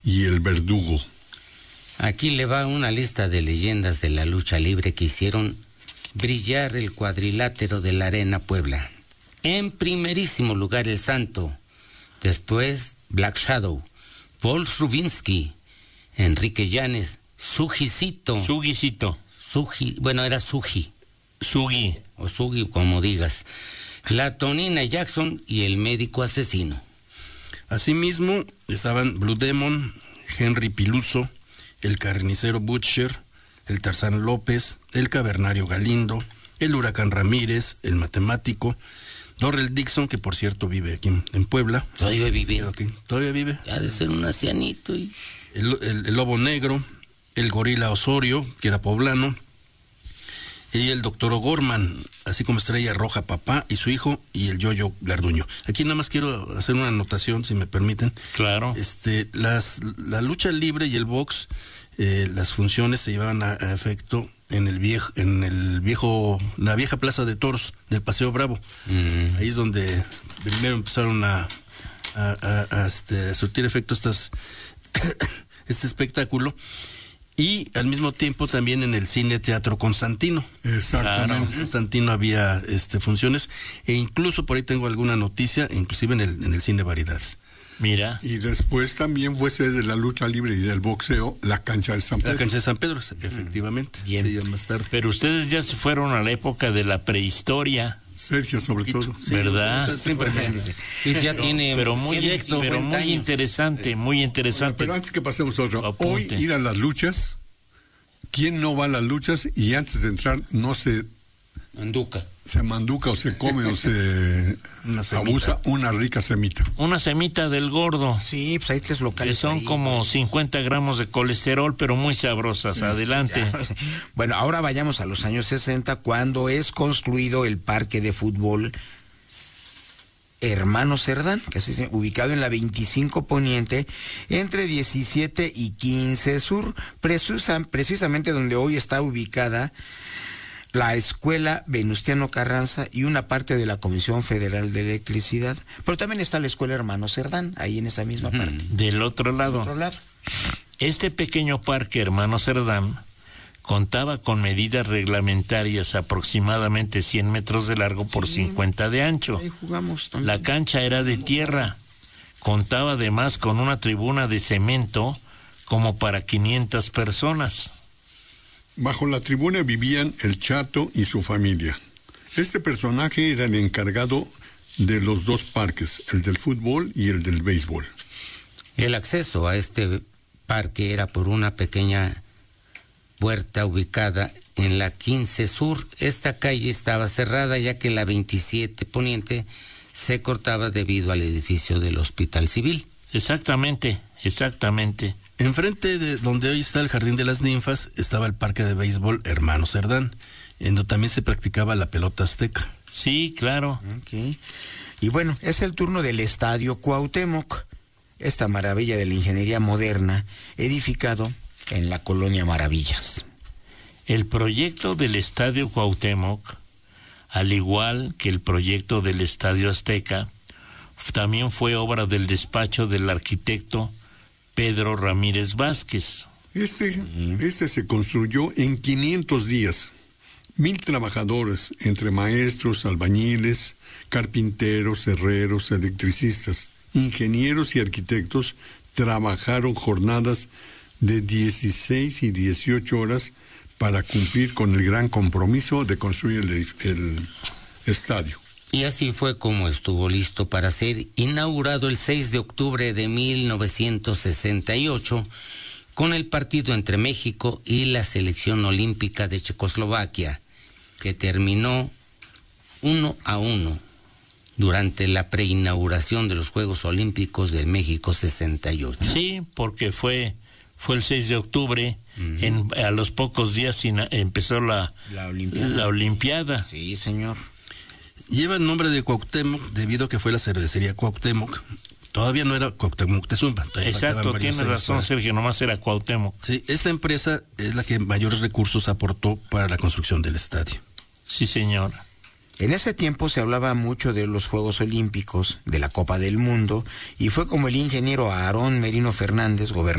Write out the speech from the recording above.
y El Verdugo. Aquí le va una lista de leyendas de la lucha libre que hicieron brillar el cuadrilátero de la Arena Puebla. En primerísimo lugar, El Santo. Después, Black Shadow, Wolf Rubinsky, Enrique Llanes, Sugicito. Era Sugi. Sugi. O Sugi, como digas. La Tonina Jackson y el Médico Asesino. Asimismo, estaban Blue Demon, Henry Piluso, el Carnicero Butcher, el Tarzán López, el Cavernario Galindo, el Huracán Ramírez, el Matemático, Dorrell Dixon, que por cierto vive aquí en Puebla. Todavía vive. Todavía vive. Ha de ser un ancianito. El Lobo Negro, el Gorila Osorio, que era poblano, y el Doctor O'Gorman, así como Estrella Roja Papá y su hijo, y el Yoyo Garduño. Aquí nada más quiero hacer una anotación, si me permiten. Claro. La lucha libre y el box, las funciones se llevaban a efecto en la vieja plaza de toros del Paseo Bravo. Ahí es donde primero empezaron a surtir efecto este espectáculo. Y al mismo tiempo también en el Cine Teatro Constantino. Exactamente. En Constantino había funciones, e incluso por ahí tengo alguna noticia, inclusive en el Cine Variedades. Mira. Y después también fue sede de la lucha libre y del boxeo, la cancha de San Pedro. La cancha de San Pedro, efectivamente. Bien. Sí, ya más tarde. Pero ustedes ya se fueron a la época de la prehistoria. Sergio, sobre todo. Sí, ¿verdad? O sea, siempre Y ya tiene pero muy interesante, muy interesante. Pero antes que pasemos a otro, Apunte. hoy ir a las luchas, ¿quién no va a las luchas y antes de entrar no se manduca o se come o se abusa una rica semita? Una semita del gordo. Sí, pues hay 3 locales. Que son ahí, como 50 gramos de colesterol, pero muy sabrosas. Adelante. Ya. Bueno, ahora vayamos a los años 60, cuando es construido el parque de fútbol Hermano Cerdán, que así ubicado en la 25 Poniente, entre 17 y 15 Sur, precisamente donde hoy está ubicada la Escuela Venustiano Carranza y una parte de la Comisión Federal de Electricidad. Pero también está la Escuela Hermano Cerdán, ahí en esa misma parte. Del otro lado. Este pequeño parque Hermano Cerdán contaba con medidas reglamentarias aproximadamente 100 metros de largo por 50 de ancho. Ahí jugamos también. La cancha era de tierra. Contaba además con una tribuna de cemento como para 500 personas. Bajo la tribuna vivían el Chato y su familia. Este personaje era el encargado de los 2 parques, el del fútbol y el del béisbol. El acceso a este parque era por una pequeña puerta ubicada en la 15 Sur. Esta calle estaba cerrada ya que la 27 Poniente se cortaba debido al edificio del Hospital Civil. Exactamente. Enfrente de donde hoy está el Jardín de las Ninfas estaba el parque de béisbol Hermano Cerdán, en donde también se practicaba la pelota azteca. Sí, claro. Okay. Y bueno, es el turno del Estadio Cuauhtémoc, esta maravilla de la ingeniería moderna, edificado en la Colonia Maravillas. El proyecto del Estadio Cuauhtémoc, al igual que el proyecto del Estadio Azteca, también fue obra del despacho del arquitecto Pedro Ramírez Vázquez. Este se construyó en 500 días. 1,000 trabajadores, entre maestros, albañiles, carpinteros, herreros, electricistas, ingenieros y arquitectos, trabajaron jornadas de 16 y 18 horas para cumplir con el gran compromiso de construir el estadio. Y así fue como estuvo listo para ser inaugurado el 6 de octubre de 1968 con el partido entre México y la selección olímpica de Checoslovaquia, que terminó 1-1 durante la preinauguración de los Juegos Olímpicos del México 68. Sí, porque fue el 6 de octubre, a los pocos días empezó la Olimpiada. Sí, señor. Lleva el nombre de Cuauhtémoc debido a que fue la cervecería Cuauhtémoc. Todavía no era Cuauhtémoc Tezumpa. Exacto, tienes razón, Sergio, nomás era Cuauhtémoc. Sí, esta empresa es la que mayores recursos aportó para la construcción del estadio. Sí, señor. En ese tiempo se hablaba mucho de los Juegos Olímpicos, de la Copa del Mundo, y fue como el ingeniero Aarón Merino Fernández, gobernador